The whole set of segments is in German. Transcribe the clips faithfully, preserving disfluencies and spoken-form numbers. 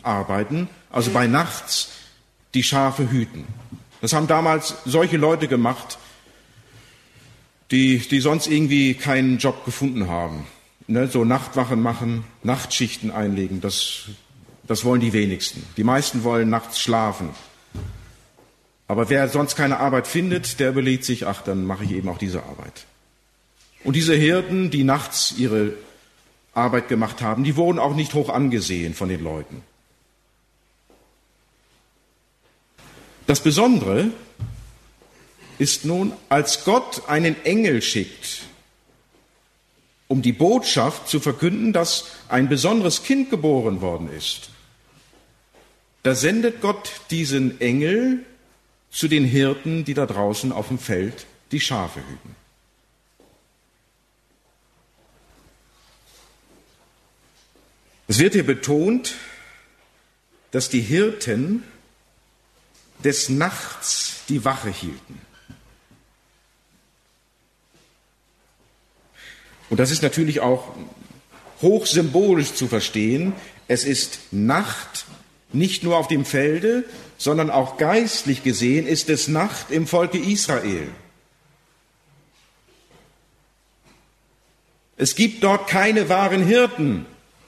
arbeiten, also bei nachts die Schafe hüten. Das haben damals solche Leute gemacht, die, die sonst irgendwie keinen Job gefunden haben. Ne, so Nachtwachen machen, Nachtschichten einlegen, das, das wollen die wenigsten. Die meisten wollen nachts schlafen. Aber wer sonst keine Arbeit findet, der überlegt sich, ach, dann mache ich eben auch diese Arbeit. Und diese Hirten, die nachts ihre Arbeit gemacht haben, die wurden auch nicht hoch angesehen von den Leuten. Das Besondere ist nun, als Gott einen Engel schickt, um die Botschaft zu verkünden, dass ein besonderes Kind geboren worden ist, da sendet Gott diesen Engel zu den Hirten, die da draußen auf dem Feld die Schafe hüten. Es wird hier betont, dass die Hirten des Nachts die Wache hielten. Und das ist natürlich auch hochsymbolisch zu verstehen. Es ist Nacht nicht nur auf dem Felde, sondern auch geistlich gesehen ist es Nacht im Volke Israel. Es gibt dort keine wahren Hirten.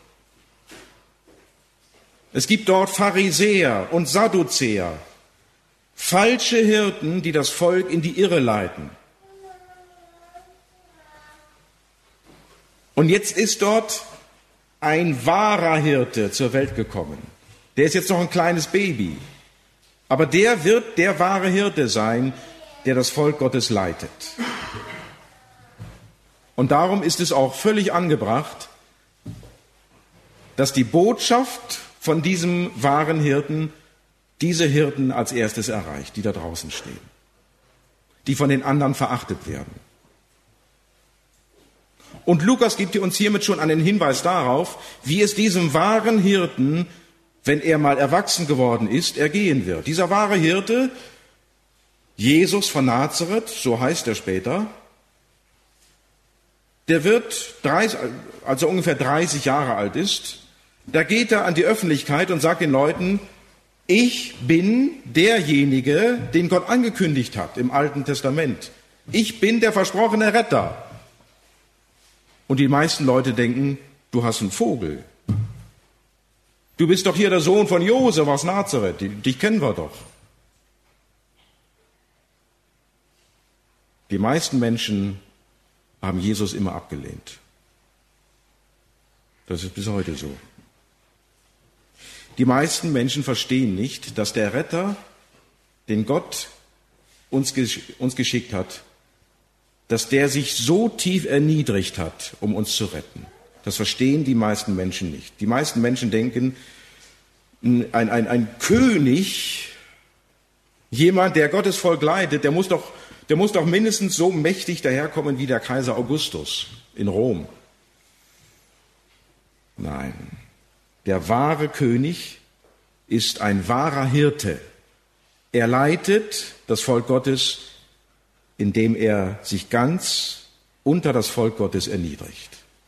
Es gibt dort Pharisäer und Sadduzäer, falsche Hirten, die das Volk in die Irre leiten. Und jetzt ist dort ein wahrer Hirte zur Welt gekommen. Der ist jetzt noch ein kleines Baby. Aber der wird der wahre Hirte sein, der das Volk Gottes leitet. Und darum ist es auch völlig angebracht, dass die Botschaft von diesem wahren Hirten diese Hirten als erstes erreicht, die da draußen stehen, die von den anderen verachtet werden. Und Lukas gibt uns hiermit schon einen Hinweis darauf, wie es diesem wahren Hirten, wenn er mal erwachsen geworden ist, ergehen wird. Dieser wahre Hirte, Jesus von Nazareth, so heißt er später, der wird, dreißig, als er ungefähr dreißig Jahre alt ist, da geht er an die Öffentlichkeit und sagt den Leuten, ich bin derjenige, den Gott angekündigt hat im Alten Testament. Ich bin der versprochene Retter. Und die meisten Leute denken, du hast einen Vogel. Du bist doch hier der Sohn von Josef aus Nazareth, dich kennen wir doch. Die meisten Menschen haben Jesus immer abgelehnt. Das ist bis heute so. Die meisten Menschen verstehen nicht, dass der Retter, den Gott uns, uns geschickt hat, dass der sich so tief erniedrigt hat, um uns zu retten. Das verstehen die meisten Menschen nicht. Die meisten Menschen denken, ein, ein, ein König, jemand, der Gottes Volk leitet, der muss doch, der muss doch mindestens so mächtig daherkommen wie der Kaiser Augustus in Rom. Nein, der wahre König ist ein wahrer Hirte. Er leitet das Volk Gottes, indem er sich ganz unter das Volk Gottes erniedrigt.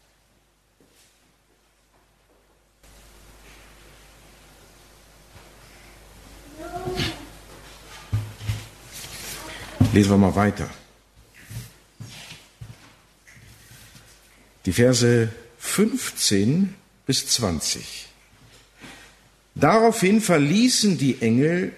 Lesen wir mal weiter. Die Verse fünfzehn bis zwanzig. Daraufhin verließen die Engel,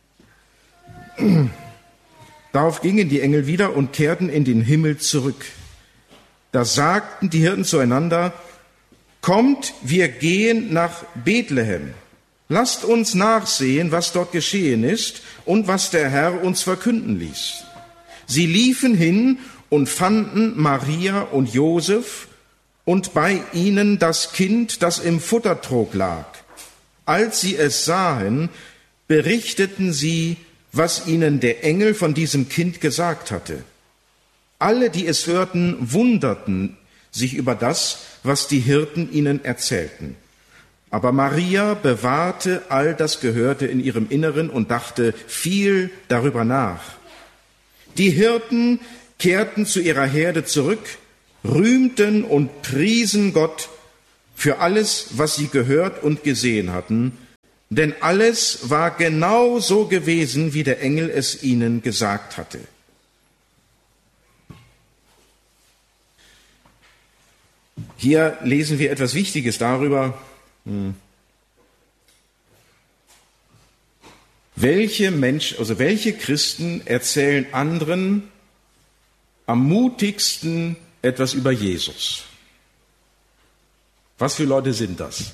darauf gingen die Engel wieder und kehrten in den Himmel zurück. Da sagten die Hirten zueinander, kommt, wir gehen nach Bethlehem. Lasst uns nachsehen, was dort geschehen ist und was der Herr uns verkünden ließ. Sie liefen hin und fanden Maria und Josef und bei ihnen das Kind, das im Futtertrog lag. Als sie es sahen, berichteten sie, was ihnen der Engel von diesem Kind gesagt hatte. Alle, die es hörten, wunderten sich über das, was die Hirten ihnen erzählten. Aber Maria bewahrte all das Gehörte in ihrem Inneren und dachte viel darüber nach. Die Hirten kehrten zu ihrer Herde zurück, rühmten und priesen Gott für alles, was sie gehört und gesehen hatten, denn alles war genau so gewesen, wie der Engel es ihnen gesagt hatte. Hier lesen wir etwas Wichtiges darüber, welche Menschen, also welche Christen erzählen anderen am mutigsten etwas über Jesus. Was für Leute sind das?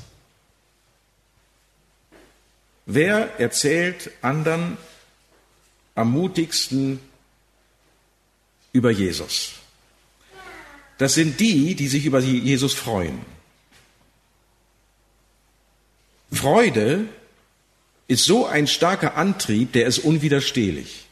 Wer erzählt anderen am mutigsten über Jesus? Das sind die, die sich über Jesus freuen. Freude ist so ein starker Antrieb, der ist unwiderstehlich.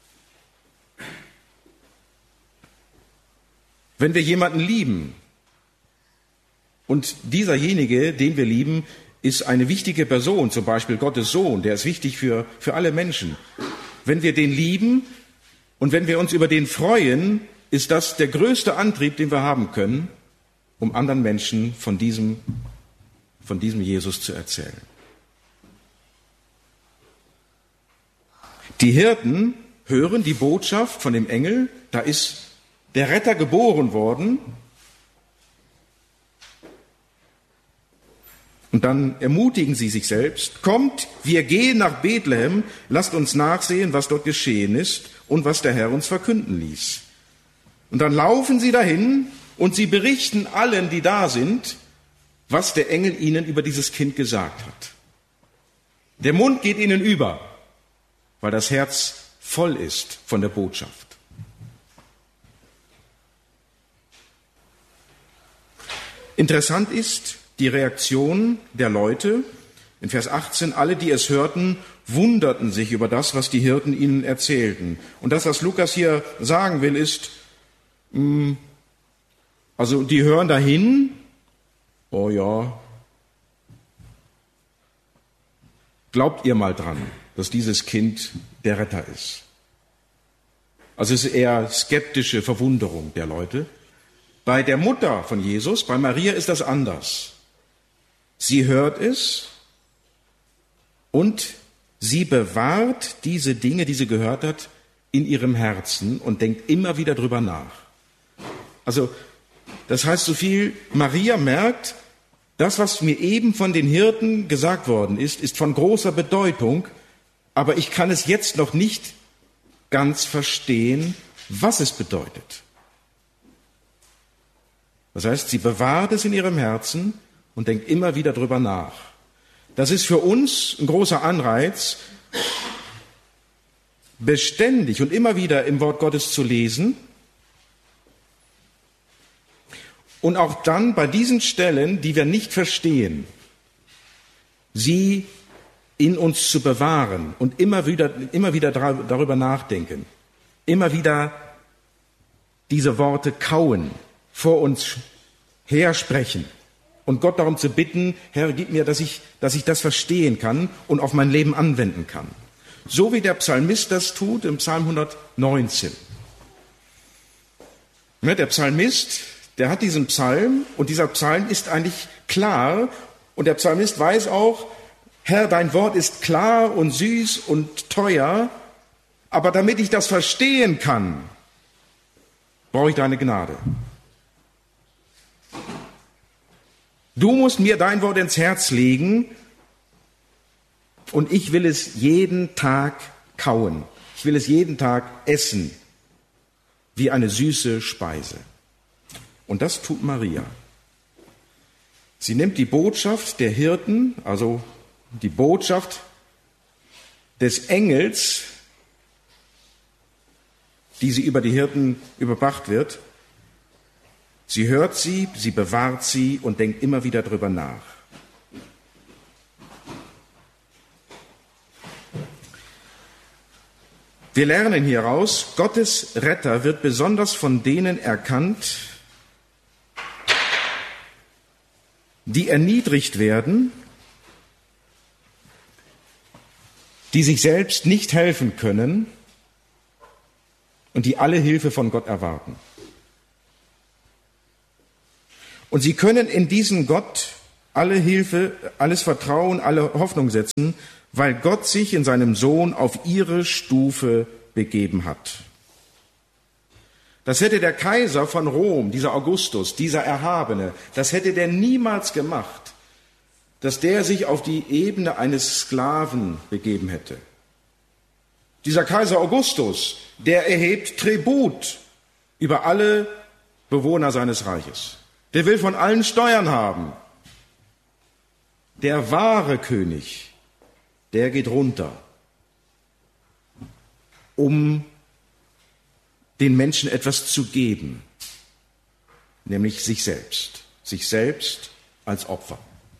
Wenn wir jemanden lieben und dieserjenige, den wir lieben, ist eine wichtige Person, zum Beispiel Gottes Sohn, der ist wichtig für, für alle Menschen. Wenn wir den lieben und wenn wir uns über den freuen, ist das der größte Antrieb, den wir haben können, um anderen Menschen von diesem, von diesem Jesus zu erzählen. Die Hirten hören die Botschaft von dem Engel, da ist der Retter geboren worden. Und dann ermutigen sie sich selbst, kommt, wir gehen nach Bethlehem, lasst uns nachsehen, was dort geschehen ist und was der Herr uns verkünden ließ. Und dann laufen sie dahin und sie berichten allen, die da sind, was der Engel ihnen über dieses Kind gesagt hat. Der Mund geht ihnen über, weil das Herz voll ist von der Botschaft. Interessant ist die Reaktion der Leute. In Vers achtzehn, alle, die es hörten, wunderten sich über das, was die Hirten ihnen erzählten. Und das, was Lukas hier sagen will, ist, mh, also die hören dahin, oh ja, glaubt ihr mal dran, dass dieses Kind der Retter ist. Also es ist eher skeptische Verwunderung der Leute. Bei der Mutter von Jesus, bei Maria, ist das anders. Sie hört es und sie bewahrt diese Dinge, die sie gehört hat, in ihrem Herzen und denkt immer wieder drüber nach. Also, das heißt so viel, Maria merkt, das, was mir eben von den Hirten gesagt worden ist, ist von großer Bedeutung, aber ich kann es jetzt noch nicht ganz verstehen, was es bedeutet. Das heißt, sie bewahrt es in ihrem Herzen und denkt immer wieder drüber nach. Das ist für uns ein großer Anreiz, beständig und immer wieder im Wort Gottes zu lesen und auch dann bei diesen Stellen, die wir nicht verstehen, sie in uns zu bewahren und immer wieder, immer wieder darüber nachdenken, immer wieder diese Worte kauen, vor uns hersprechen und Gott darum zu bitten, Herr, gib mir, dass ich, dass ich das verstehen kann und auf mein Leben anwenden kann. So wie der Psalmist das tut im Psalm hundertneunzehn. Der Psalmist, der hat diesen Psalm und dieser Psalm ist eigentlich klar und der Psalmist weiß auch, Herr, dein Wort ist klar und süß und teuer, aber damit ich das verstehen kann, brauche ich deine Gnade. Du musst mir dein Wort ins Herz legen und ich will es jeden Tag kauen. Ich will es jeden Tag essen, wie eine süße Speise. Und das tut Maria. Sie nimmt die Botschaft der Hirten, also die Botschaft des Engels, die sie über die Hirten überbracht wird. Sie hört sie, sie bewahrt sie und denkt immer wieder drüber nach. Wir lernen hieraus, Gottes Retter wird besonders von denen erkannt, die erniedrigt werden, die sich selbst nicht helfen können und die alle Hilfe von Gott erwarten. Und sie können in diesen Gott alle Hilfe, alles Vertrauen, alle Hoffnung setzen, weil Gott sich in seinem Sohn auf ihre Stufe begeben hat. Das hätte der Kaiser von Rom, dieser Augustus, dieser Erhabene, das hätte der niemals gemacht, dass der sich auf die Ebene eines Sklaven begeben hätte. Dieser Kaiser Augustus, der erhebt Tribut über alle Bewohner seines Reiches. Der will von allen Steuern haben. Der wahre König, der geht runter, um den Menschen etwas zu geben, nämlich sich selbst, sich selbst als Opfer.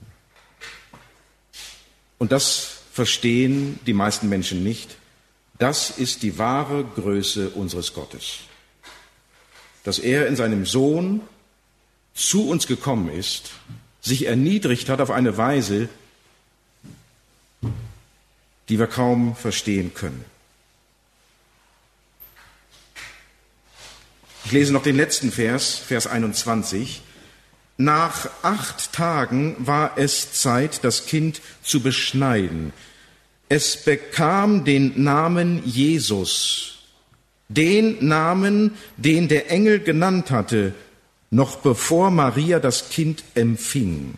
Und das verstehen die meisten Menschen nicht. Das ist die wahre Größe unseres Gottes. Dass er in seinem Sohn zu uns gekommen ist, sich erniedrigt hat auf eine Weise, die wir kaum verstehen können. Ich lese noch den letzten Vers, Vers einundzwanzig. Nach acht Tagen war es Zeit, das Kind zu beschneiden. Es bekam den Namen Jesus, den Namen, den der Engel genannt hatte, noch bevor Maria das Kind empfing.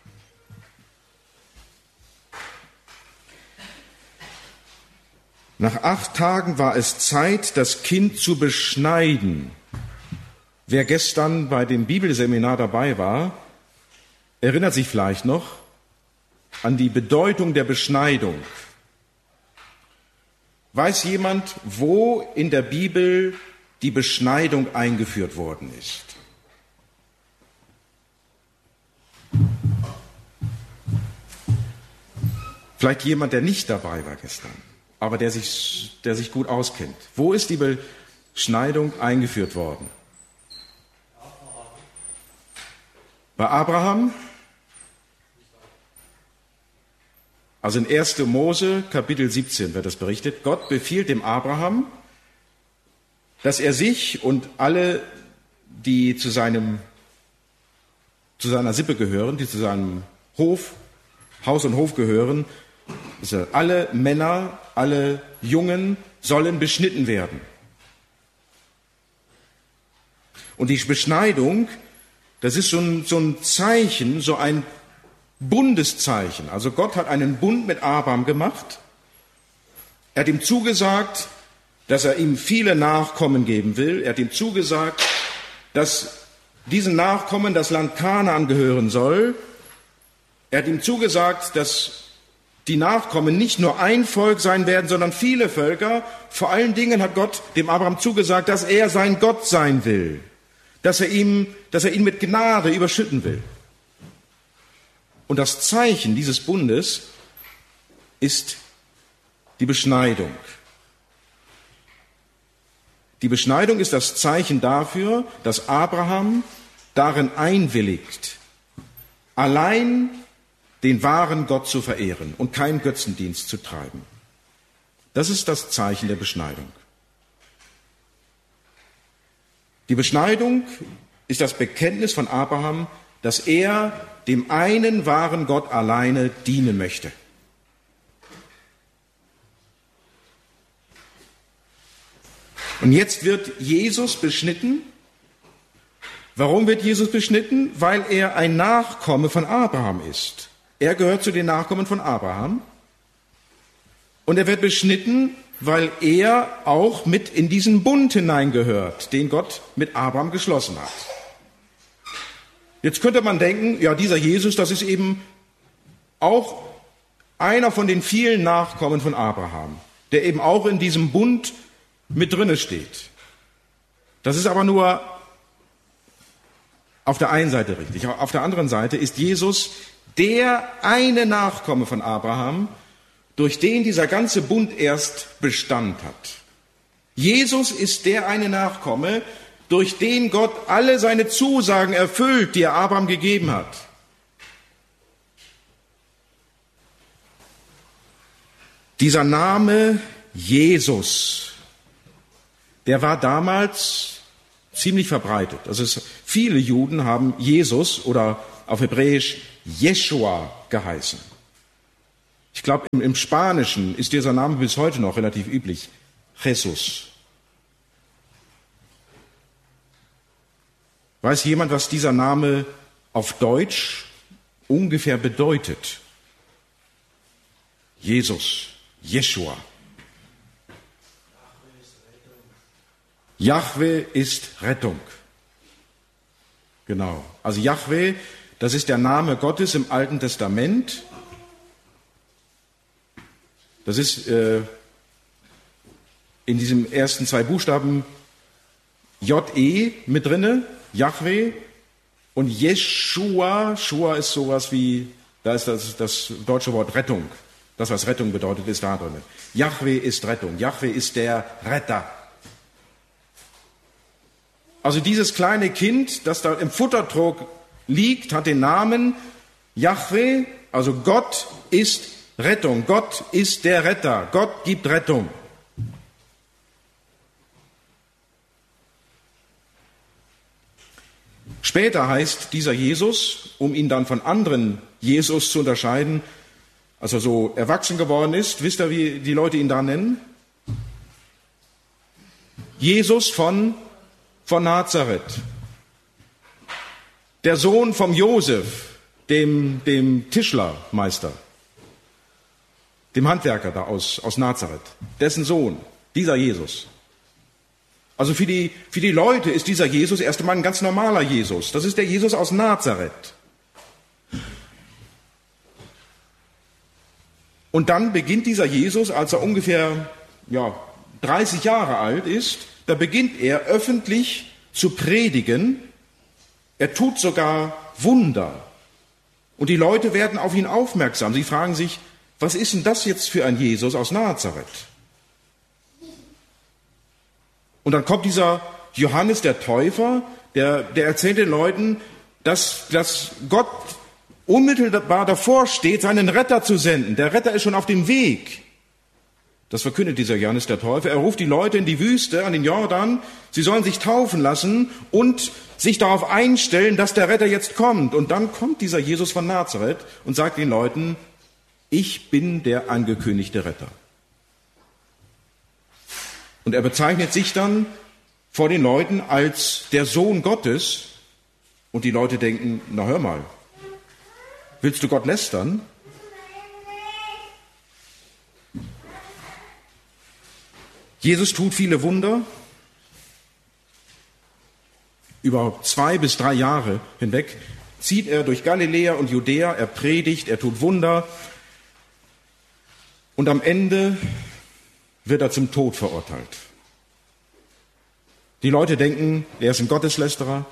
Nach acht Tagen war es Zeit, das Kind zu beschneiden. Wer gestern bei dem Bibelseminar dabei war, erinnert sich vielleicht noch an die Bedeutung der Beschneidung. Weiß jemand, wo in der Bibel die Beschneidung eingeführt worden ist? Vielleicht jemand, der nicht dabei war gestern, aber der sich, der sich gut auskennt. Wo ist die Beschneidung eingeführt worden? Bei Abraham? Also in erster Mose, Kapitel siebzehn wird das berichtet. Gott befiehlt dem Abraham, dass er sich und alle, die zu seinem, zu seiner Sippe gehören, die zu seinem Hof, Haus und Hof gehören, also alle Männer, alle Jungen sollen beschnitten werden. Und die Beschneidung, das ist so ein, so ein Zeichen, so ein Bundeszeichen. Also Gott hat einen Bund mit Abraham gemacht. Er hat ihm zugesagt, dass er ihm viele Nachkommen geben will. Er hat ihm zugesagt, dass diesen Nachkommen das Land Kanaan gehören soll. Er hat ihm zugesagt, dass die Nachkommen nicht nur ein Volk sein werden, sondern viele Völker. Vor allen Dingen hat Gott dem Abraham zugesagt, dass er sein Gott sein will. Dass er ihm, dass er ihn mit Gnade überschütten will. Und das Zeichen dieses Bundes ist die Beschneidung. Die Beschneidung ist das Zeichen dafür, dass Abraham darin einwilligt, allein den wahren Gott zu verehren und keinen Götzendienst zu treiben. Das ist das Zeichen der Beschneidung. Die Beschneidung ist das Bekenntnis von Abraham, dass er dem einen wahren Gott alleine dienen möchte. Und jetzt wird Jesus beschnitten. Warum wird Jesus beschnitten? Weil er ein Nachkomme von Abraham ist. Er gehört zu den Nachkommen von Abraham. Und er wird beschnitten, weil er auch mit in diesen Bund hineingehört, den Gott mit Abraham geschlossen hat. Jetzt könnte man denken, ja, dieser Jesus, das ist eben auch einer von den vielen Nachkommen von Abraham, der eben auch in diesem Bund mit drinne steht. Das ist aber nur auf der einen Seite richtig. Auf der anderen Seite ist Jesus der eine Nachkomme von Abraham, durch den dieser ganze Bund erst Bestand hat. Jesus ist der eine Nachkomme, durch den Gott alle seine Zusagen erfüllt, die er Abraham gegeben hat. Dieser Name Jesus, der war damals ziemlich verbreitet. Also es, viele Juden haben Jesus oder auf Hebräisch Jeschua geheißen. Ich glaube, im, im Spanischen ist dieser Name bis heute noch relativ üblich. Jesus. Weiß jemand, was dieser Name auf Deutsch ungefähr bedeutet? Jesus, Jeschua. Jahwe ist Rettung. Genau. Also Jahwe, das ist der Name Gottes im Alten Testament. Das ist äh, in diesen ersten zwei Buchstaben J E mit drinne, Jahwe. Und Jeschua, Shua ist sowas wie, da ist das, das deutsche Wort Rettung. Das, was Rettung bedeutet, ist da drin. Jahwe ist Rettung. Jahwe ist der Retter. Also dieses kleine Kind, das da im Futtertrog liegt, hat den Namen Jahwe, also Gott ist Rettung. Gott ist der Retter. Gott gibt Rettung. Später heißt dieser Jesus, um ihn dann von anderen Jesus zu unterscheiden, als er so erwachsen geworden ist, wisst ihr, wie die Leute ihn da nennen? Jesus von, von Nazareth. Der Sohn vom Josef, dem, dem Tischlermeister, dem Handwerker da aus, aus Nazareth, dessen Sohn, dieser Jesus. Also für die, für die Leute ist dieser Jesus erst einmal ein ganz normaler Jesus. Das ist der Jesus aus Nazareth. Und dann beginnt dieser Jesus, als er ungefähr ja, dreißig Jahre alt ist, da beginnt er öffentlich zu predigen. Er tut sogar Wunder. Und die Leute werden auf ihn aufmerksam. Sie fragen sich, was ist denn das jetzt für ein Jesus aus Nazareth? Und dann kommt dieser Johannes der Täufer, der, der erzählt den Leuten, dass, dass Gott unmittelbar davor steht, seinen Retter zu senden. Der Retter ist schon auf dem Weg. Das verkündet dieser Johannes der Täufer. Er ruft die Leute in die Wüste, an den Jordan. Sie sollen sich taufen lassen und sich darauf einstellen, dass der Retter jetzt kommt. Und dann kommt dieser Jesus von Nazareth und sagt den Leuten, ich bin der angekündigte Retter. Und er bezeichnet sich dann vor den Leuten als der Sohn Gottes. Und die Leute denken, na hör mal, willst du Gott lästern? Jesus tut viele Wunder. Über zwei bis drei Jahre hinweg zieht er durch Galiläa und Judäa, er predigt, er tut Wunder. Und am Ende wird er zum Tod verurteilt. Die Leute denken, er ist ein Gotteslästerer.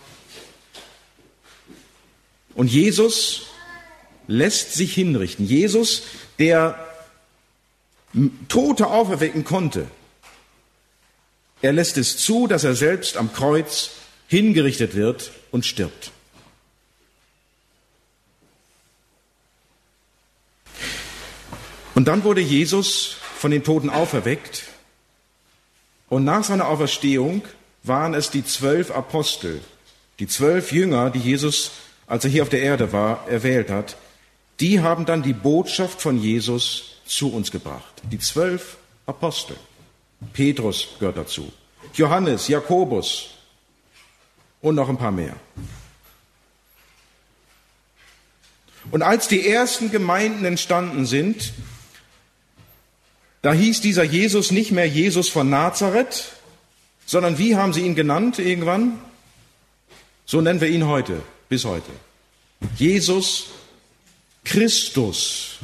Und Jesus lässt sich hinrichten. Jesus, der Tote auferwecken konnte, er lässt es zu, dass er selbst am Kreuz hingerichtet wird und stirbt. Und dann wurde Jesus von den Toten auferweckt. Und nach seiner Auferstehung waren es die zwölf Apostel, die zwölf Jünger, die Jesus, als er hier auf der Erde war, erwählt hat. Die haben dann die Botschaft von Jesus zu uns gebracht. Die zwölf Apostel. Petrus gehört dazu. Johannes, Jakobus und noch ein paar mehr. Und als die ersten Gemeinden entstanden sind, da hieß dieser Jesus nicht mehr Jesus von Nazareth, sondern wie haben sie ihn genannt irgendwann? So nennen wir ihn heute, bis heute. Jesus Christus.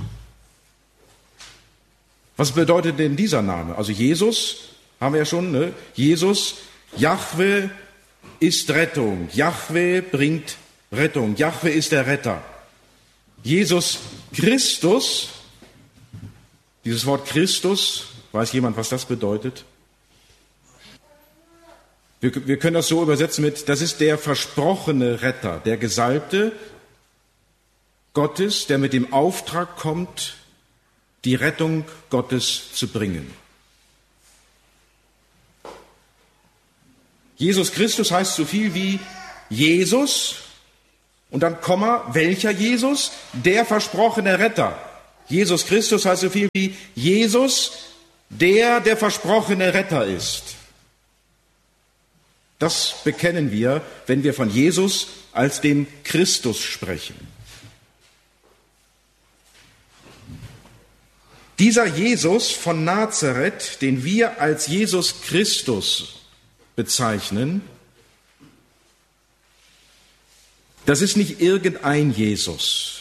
Was bedeutet denn dieser Name? Also Jesus, haben wir ja schon, ne? Jesus, Jahwe ist Rettung. Jahwe bringt Rettung. Jahwe ist der Retter. Jesus Christus, dieses Wort Christus, weiß jemand, was das bedeutet? Wir, wir können das so übersetzen mit, das ist der versprochene Retter, der Gesalbte Gottes, der mit dem Auftrag kommt, die Rettung Gottes zu bringen. Jesus Christus heißt so viel wie Jesus Und dann Komma, welcher Jesus? Der versprochene Retter. Jesus Christus heißt so viel wie Jesus, der der versprochene Retter ist. Das bekennen wir, wenn wir von Jesus als dem Christus sprechen. Dieser Jesus von Nazareth, den wir als Jesus Christus bezeichnen, das ist nicht irgendein Jesus.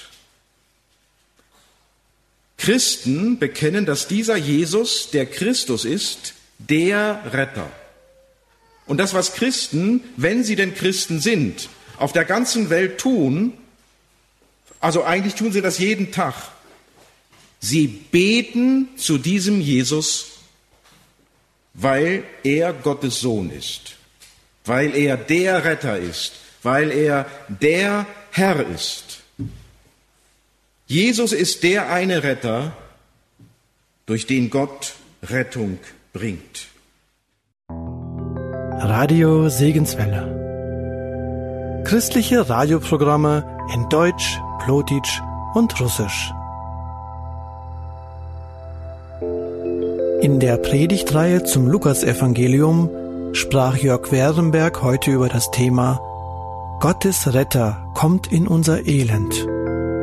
Christen bekennen, dass dieser Jesus, der Christus ist, der Retter. Und das, was Christen, wenn sie denn Christen sind, auf der ganzen Welt tun, also eigentlich tun sie das jeden Tag, sie beten zu diesem Jesus, weil er Gottes Sohn ist, weil er der Retter ist, weil er der Herr ist. Jesus ist der eine Retter, durch den Gott Rettung bringt. Radio Segenswelle. Christliche Radioprogramme in Deutsch, Plotitsch und Russisch. In der Predigtreihe zum Lukasevangelium sprach Jörg Werenberg heute über das Thema Gottes Retter kommt in unser Elend.